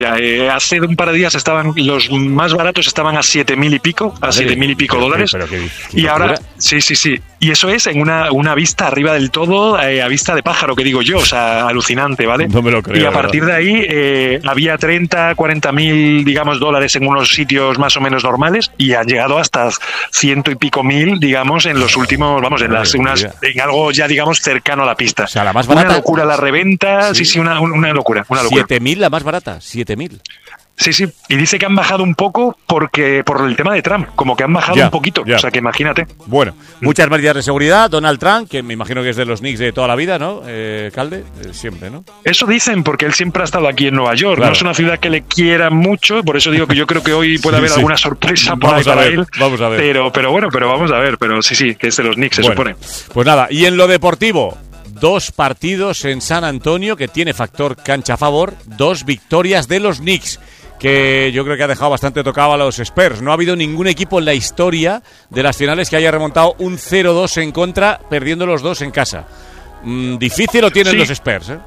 Hace un par de días estaban los más baratos estaban a 7.000 y pico, a 7.000 y pico dólares. Y ahora, sí. Y eso es en una vista arriba del todo, a vista de pájaro, que digo yo, o sea, alucinante, ¿vale? No me lo creo. Y a partir de ahí había 30, 40.000, digamos, dólares en unos sitios más o menos normales y han llegado hasta 100 y pico mil, digamos, en los últimos, vamos, en en algo ya, digamos, cercano a la pista. O sea, la más barata. Una locura la reventa, sí, una locura. 7.000 la más barata, 7.000. Sí, y dice que han bajado un poco por el tema de Trump, como que han bajado un poquito, o sea que imagínate. Bueno, muchas medidas de seguridad, Donald Trump, que me imagino que es de los Knicks de toda la vida, ¿no? Calde, siempre, ¿no? Eso dicen, porque él siempre ha estado aquí en Nueva York, claro. No es una ciudad que le quiera mucho, por eso digo que yo creo que hoy puede haber alguna sorpresa por ahí para él. Vamos a ver. Pero vamos a ver, pero sí, que es de los Knicks, se supone. Pues nada, y en lo deportivo, 2 partidos en San Antonio, que tiene factor cancha a favor, 2 victorias de los Knicks, que yo creo que ha dejado bastante tocado a los Spurs. No ha habido ningún equipo en la historia de las finales que haya remontado un 0-2 en contra, perdiendo los 2 en casa. Difícil lo tienen los Spurs, ¿eh?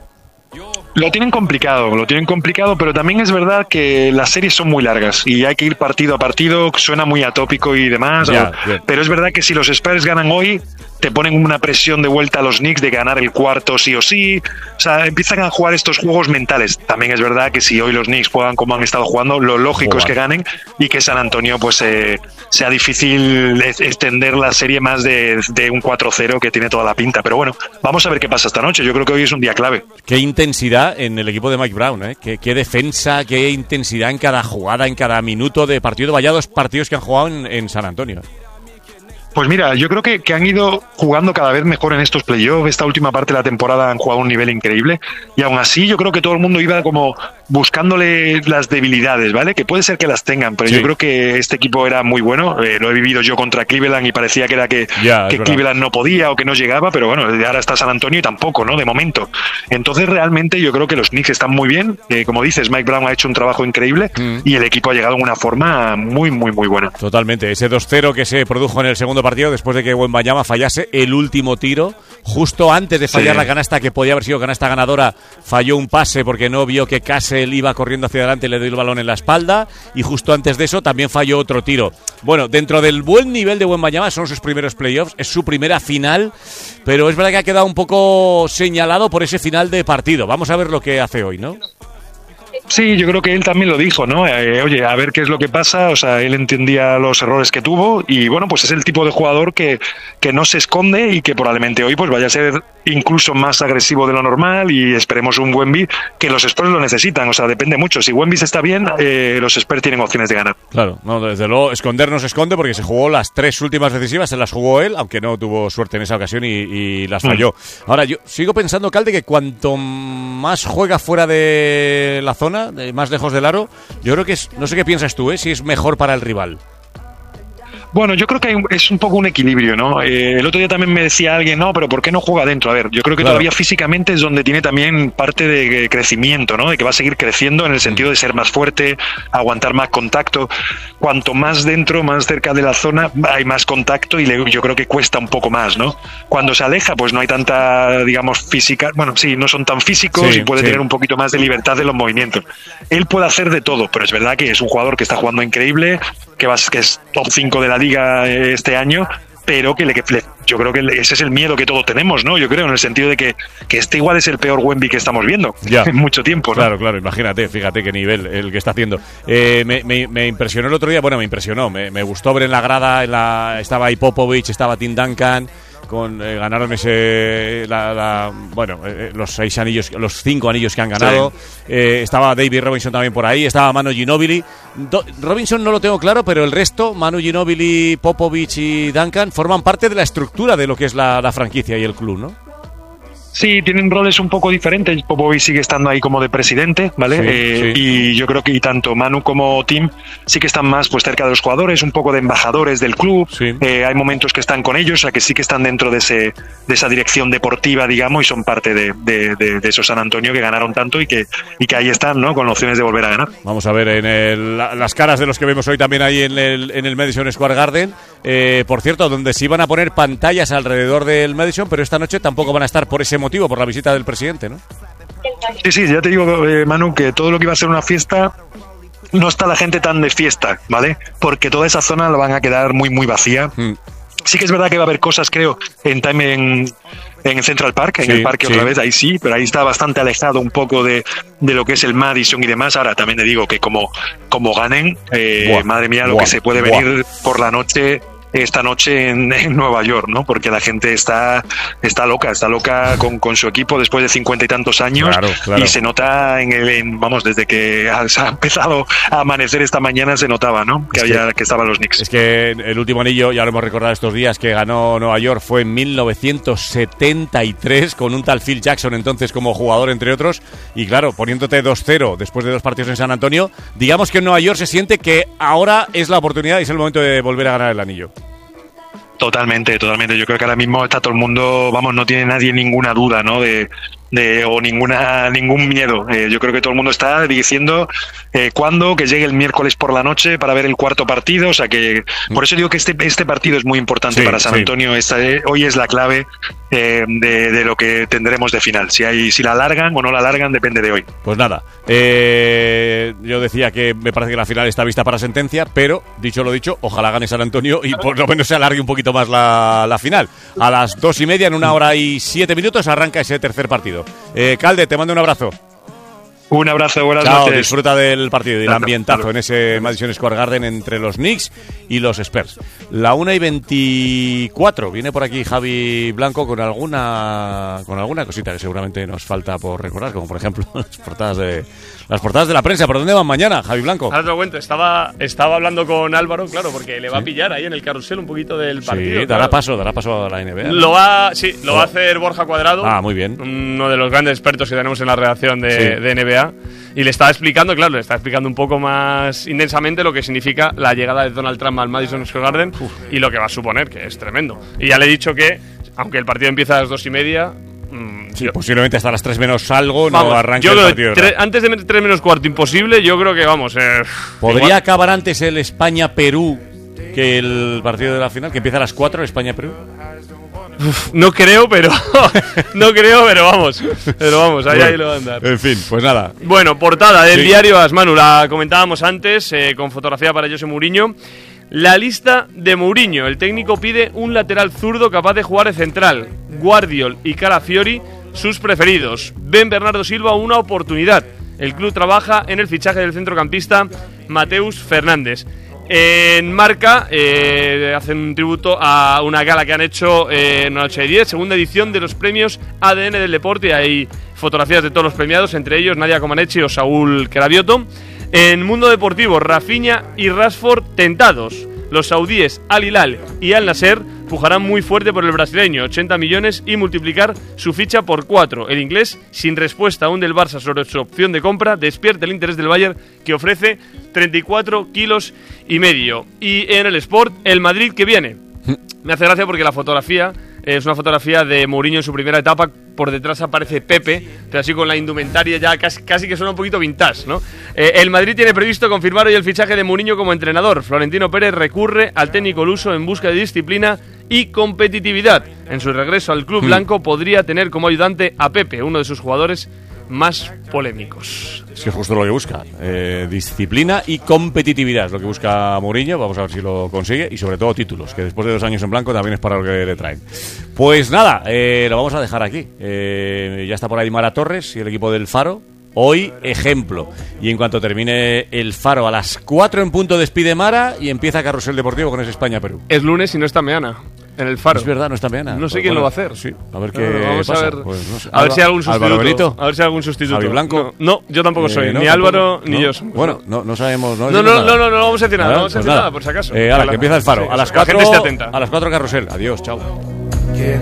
Lo tienen complicado, pero también es verdad que las series son muy largas y hay que ir partido a partido, suena muy atópico y demás, pero es verdad que si los Spurs ganan hoy, te ponen una presión de vuelta a los Knicks de ganar el cuarto sí o sí, o sea, empiezan a jugar estos juegos mentales. También es verdad que si hoy los Knicks juegan como han estado jugando, lo lógico es que ganen y que San Antonio pues sea difícil extender la serie más de un 4-0 que tiene toda la pinta, pero bueno, vamos a ver qué pasa esta noche. Yo creo que hoy es un día clave. Qué intensidad en el equipo de Mike Brown, ¿eh? Qué defensa, qué intensidad en cada jugada, en cada minuto de partido. Vaya 2 partidos que han jugado en San Antonio. Pues mira, yo creo que han ido jugando cada vez mejor en estos playoffs. Esta última parte de la temporada han jugado a un nivel increíble y aún así yo creo que todo el mundo iba como buscándole las debilidades, ¿vale? Que puede ser que las tengan, pero yo creo que este equipo era muy bueno. Lo he vivido yo contra Cleveland y parecía que era que Cleveland no podía o que no llegaba, pero bueno, ahora está San Antonio y tampoco, ¿no? De momento. Entonces realmente yo creo que los Knicks están muy bien. Como dices, Mike Brown ha hecho un trabajo increíble y el equipo ha llegado en una forma muy, muy, muy buena. Totalmente. Ese 2-0 que se produjo en el segundo partido después de que Wembanyama fallase el último tiro, justo antes de fallar la canasta que podía haber sido canasta ganadora, falló un pase porque no vio que Cassell iba corriendo hacia adelante y le dio el balón en la espalda, y justo antes de eso también falló otro tiro. Bueno, dentro del buen nivel de Wembanyama, son sus primeros playoffs, es su primera final, pero es verdad que ha quedado un poco señalado por ese final de partido. Vamos a ver lo que hace hoy, ¿no? Sí, yo creo que él también lo dijo, ¿no? Oye, a ver qué es lo que pasa, o sea, él entendía los errores que tuvo y bueno, pues es el tipo de jugador que no se esconde y que probablemente hoy pues vaya a ser incluso más agresivo de lo normal y esperemos un Wemby que los Spurs lo necesitan, o sea, depende mucho. Si Wemby está bien, los Spurs tienen opciones de ganar. Claro, no, desde luego esconder no se esconde porque se jugó las 3 últimas decisivas, se las jugó él, aunque no tuvo suerte en esa ocasión y las falló. Ahora, yo sigo pensando, Calde, que cuanto más juega fuera de la zona, más lejos del aro, yo creo que no sé qué piensas tú, si es mejor para el rival. Bueno, yo creo que es un poco un equilibrio, ¿no? El otro día también me decía alguien, no, pero ¿por qué no juega dentro? A ver, yo creo que todavía físicamente es donde tiene también parte de crecimiento, ¿no? De que va a seguir creciendo en el sentido de ser más fuerte, aguantar más contacto. Cuanto más dentro, más cerca de la zona, hay más contacto y yo creo que cuesta un poco más, ¿no? Cuando se aleja, pues no hay tanta, digamos, física. Bueno, sí, no son tan físicos y puede tener un poquito más de libertad de los movimientos. Él puede hacer de todo, pero es verdad que es un jugador que está jugando increíble, que es top 5 de la liga este año, pero yo creo que ese es el miedo que todos tenemos, ¿no? Yo creo, en el sentido de que este igual es el peor Wemby que estamos viendo en mucho tiempo, ¿no? Claro, imagínate, fíjate qué nivel el que está haciendo. Me impresionó el otro día, me gustó ver en la grada, estaba ahí Popovich, estaba Tim Duncan, ganaron los 6 anillos, los 5 anillos que han ganado. Estaba David Robinson también por ahí, estaba Manu Ginobili. Robinson no lo tengo claro, pero el resto, Manu Ginobili, Popovich y Duncan, forman parte de la estructura de lo que es la franquicia y el club, ¿no? Sí, tienen roles un poco diferentes. Popovich sigue estando ahí como de presidente, ¿vale? Y yo creo que tanto Manu como Tim sí que están más pues cerca de los jugadores, un poco de embajadores del club. Hay momentos que están con ellos, o sea que sí que están dentro de esa dirección deportiva, digamos, y son parte de esos San Antonio que ganaron tanto y que ahí están, ¿no? Con opciones de volver a ganar. Vamos a ver en las caras de los que vemos hoy también ahí en el Madison Square Garden. Por cierto, donde se iban a poner pantallas alrededor del Madison, pero esta noche tampoco van a estar por ese motivo, por la visita del presidente, ¿no? Sí, ya te digo, Manu, que todo lo que iba a ser una fiesta, no está la gente tan de fiesta, ¿vale? Porque toda esa zona la van a quedar muy, muy vacía. Sí que es verdad que va a haber cosas, creo, en Central Park, en el parque otra vez, ahí sí, pero ahí está bastante alejado un poco de lo que es el Madison y demás. Ahora también te digo que como ganen, madre mía, lo que se puede venir por la noche, esta noche en Nueva York, ¿no? Porque la gente está loca con su equipo después de 50 y tantos años. Claro. Y se nota desde que se ha empezado a amanecer esta mañana, se notaba, ¿no? Que estaban los Knicks. Es que el último anillo, ya lo hemos recordado estos días, que ganó Nueva York fue en 1973 con un tal Phil Jackson entonces como jugador, entre otros. Y claro, poniéndote 2-0 después de 2 partidos en San Antonio, digamos que en Nueva York se siente que ahora es la oportunidad y es el momento de volver a ganar el anillo. Totalmente. Yo creo que ahora mismo está todo el mundo, no tiene nadie ninguna duda, ¿no? O ningún miedo. Yo creo que todo el mundo está diciendo cuándo, que llegue el miércoles por la noche para ver el cuarto partido. O sea que por eso digo que este partido es muy importante para San Antonio. Hoy es la clave de lo que tendremos de final. Si la alargan o no la alargan depende de hoy. Pues nada, yo decía que me parece que la final está vista para sentencia, pero dicho lo dicho, ojalá gane San Antonio y por lo menos se alargue un poquito más la final. A las 2:30, en 1 hora y 7 minutos, arranca ese tercer partido. Calde, te mando un abrazo. Un abrazo, buenas Chao, noches. Disfruta del partido y el ambientazo en ese Madison Square Garden entre los Knicks y los Spurs. La 1:24, viene por aquí Javi Blanco con alguna cosita que seguramente nos falta por recordar, como por ejemplo las portadas de la prensa. ¿Por dónde van mañana, Javi Blanco? Ahora te lo cuento, estaba hablando con Álvaro, claro, porque le va a pillar ahí en el carrusel un poquito del partido. Sí, dará paso a la NBA. Lo va a hacer Borja Cuadrado. Ah, muy bien. Uno de los grandes expertos que tenemos en la redacción de NBA. Y le estaba explicando un poco más intensamente lo que significa la llegada de Donald Trump al Madison Square Garden y lo que va a suponer, que es tremendo. Y ya le he dicho que, aunque el partido empieza a las 2:30... posiblemente hasta las 3 menos algo no arranque el partido. Antes de 3 menos cuarto, imposible, yo creo que ¿Podría acabar antes el España-Perú que el partido de la final, que empieza a las 4, el España-Perú? No creo, pero vamos, ahí lo van a andar. En fin, pues nada. Bueno, portada del diario AS, Manu, la comentábamos antes, con fotografía para José Mourinho. La lista de Mourinho, el técnico pide un lateral zurdo capaz de jugar de central. Guardiol y Calafiori, sus preferidos. Ven Bernardo Silva una oportunidad. El club trabaja en el fichaje del centrocampista Mateus Fernández. En Marca hacen un tributo a una gala que han hecho en Noche de 10, segunda edición de los premios ADN del deporte. Hay fotografías de todos los premiados, entre ellos Nadia Comaneci o Saúl Cravioto. En Mundo Deportivo, Rafinha y Rashford tentados. Los saudíes Al Hilal y Al Nasser pujarán muy fuerte por el brasileño, 80 millones y multiplicar su ficha por 4. El inglés, sin respuesta aún del Barça sobre su opción de compra, despierta el interés del Bayern, que ofrece 34 kilos y medio. Y en el Sport, el Madrid que viene. Me hace gracia porque la fotografía es una fotografía de Mourinho en su primera etapa. Por detrás aparece Pepe, pero así con la indumentaria ya casi que suena un poquito vintage, ¿no? El Madrid tiene previsto confirmar hoy el fichaje de Mourinho como entrenador. Florentino Pérez recurre al técnico luso en busca de disciplina y competitividad. En su regreso al club blanco podría tener como ayudante a Pepe, uno de sus jugadores más polémicos. Es que es justo lo que busca, disciplina y competitividad es lo que busca Mourinho. Vamos a ver si lo consigue y sobre todo títulos, que después de 2 años en blanco también es para lo que le traen. Pues nada, lo vamos a dejar aquí. Ya está por ahí Mara Torres y el equipo del Faro. Hoy, ejemplo. Y en cuanto termine el Faro a las 4 en punto, despide Mara y empieza Carrusel Deportivo con ese España-Perú. Es lunes y no está Meana en el Faro. Es verdad, no está Meana. No sé quién lo va a hacer. Sí, a ver qué vamos pasa. A ver, pues no sé. a ver si hay algún sustituto. Álvaro Benito. A ver si hay algún sustituto. Javi Blanco. No, yo tampoco soy. No, ni Álvaro tampoco, ni no. yo. Bueno, no sabemos. No vamos a decir nada. Pues Vamos a decir nada, por si acaso. Ahora, que empieza el Faro. Sí, a las la gente 4, esté atenta. A las 4 Carrusel. Adiós, chao.